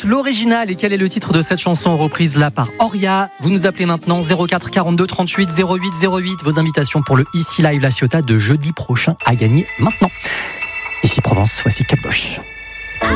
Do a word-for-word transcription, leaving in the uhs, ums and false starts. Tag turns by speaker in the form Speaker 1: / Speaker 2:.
Speaker 1: chante l'original et quel est le titre de cette chanson reprise là par Oria? Vous nous appelez maintenant zéro quatre quarante-deux trente-huit zéro huit zéro huit. Vos invitations pour le Ici Live La Ciotat de jeudi prochain à gagner maintenant. Ici Provence, voici Kate Bush.